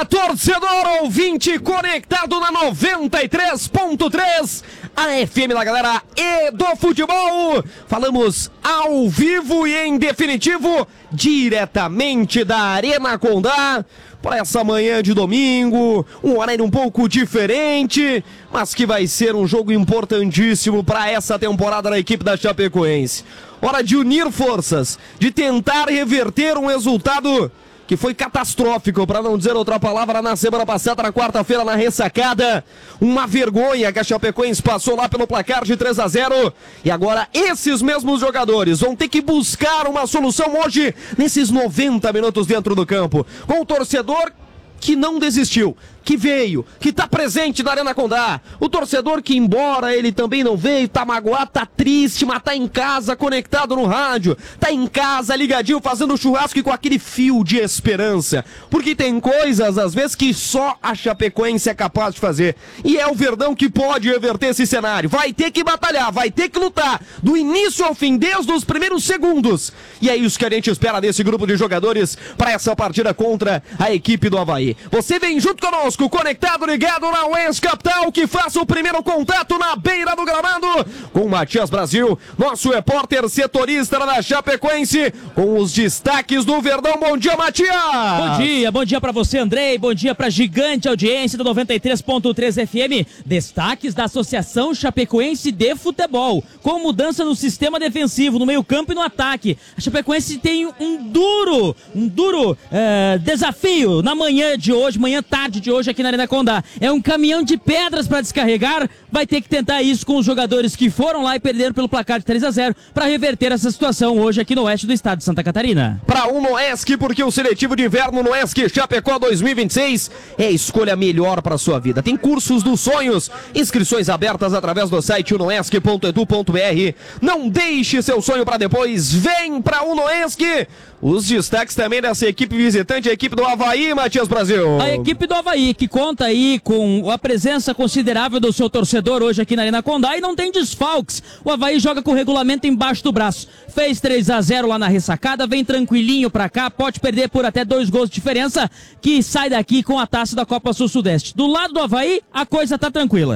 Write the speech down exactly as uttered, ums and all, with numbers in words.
Olá, torcedor ouvinte conectado na noventa e três ponto três, a F M da galera e do futebol. Falamos ao vivo e em definitivo, diretamente da Arena Condá, para essa manhã de domingo, um horário um pouco diferente, mas que vai ser um jogo importantíssimo para essa temporada da equipe da Chapecoense. Hora de unir forças, de tentar reverter um resultado que foi catastrófico, para não dizer outra palavra, na semana passada, na quarta-feira, na ressacada. Uma vergonha que a Chapecoense passou lá pelo placar de três a zero. E agora esses mesmos jogadores vão ter que buscar uma solução hoje, nesses noventa minutos dentro do campo, com o torcedor que não desistiu, que veio, que está presente na Arena Condá. O torcedor que, embora ele também não veio, tá magoado, tá triste, mas tá em casa, conectado no rádio, tá em casa, ligadinho, fazendo churrasco e com aquele fio de esperança. Porque tem coisas, às vezes, que só a Chapecoense é capaz de fazer. E é o Verdão que pode reverter esse cenário. Vai ter que batalhar, vai ter que lutar, do início ao fim, desde os primeiros segundos. E é isso que a gente espera desse grupo de jogadores para essa partida contra a equipe do Avaí. Você vem junto conosco, conectado, ligado na Oeste Capital, que faça o primeiro contato na beira do gramado com o Matias Brasil, nosso repórter setorista da Chapecoense, com os destaques do Verdão. Bom dia, Matias! Bom dia, bom dia pra você, Andrei, bom dia pra gigante audiência do noventa e três ponto três F M. Destaques da Associação Chapecoense de Futebol, com mudança no sistema defensivo, no meio campo e no ataque. A Chapecoense tem um duro, um duro é, desafio na manhã de hoje, manhã tarde de hoje aqui na Arena Condá. É um caminhão de pedras para descarregar, vai ter que tentar isso com os jogadores que foram lá e perderam pelo placar de três a zero para reverter essa situação hoje aqui no oeste do estado de Santa Catarina. Para o Noesc, porque o seletivo de inverno Noesc Chapecó dois mil e vinte e seis é a escolha melhor para sua vida. Tem cursos dos sonhos, inscrições abertas através do site unoesc ponto edu ponto br. Não deixe seu sonho para depois, vem para o Noesc. Os destaques também dessa equipe visitante, a equipe do Avaí, Matias Brasil. A equipe do Avaí, que conta aí com a presença considerável do seu torcedor hoje aqui na Arena Condá e não tem desfalques. O Avaí joga com o regulamento embaixo do braço. Fez três a zero lá na ressacada, vem tranquilinho pra cá, pode perder por até dois gols de diferença, que sai daqui com a taça da Copa Sul-Sudeste. Do lado do Avaí, a coisa tá tranquila.